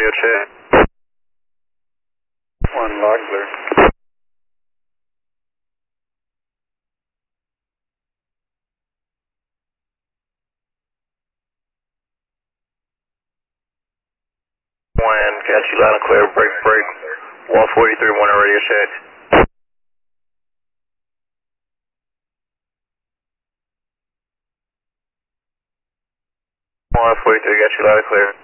radio check. 1 log clear. One, got you loud and clear, break. 143, 1 on radio check. 143, got you loud and clear.